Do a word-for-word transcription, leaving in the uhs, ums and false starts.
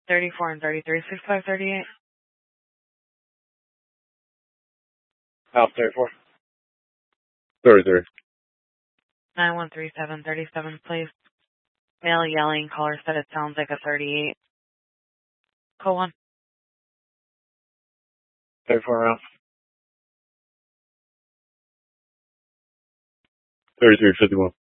thirty-four and thirty-three, sixty-five thirty-eight. House thirty-four. thirty-three. nine one three seven, thirty-seven, please. Male yelling, caller said it sounds like a thirty-eight. Code one. thirty-four round. thirty-three fifty-one.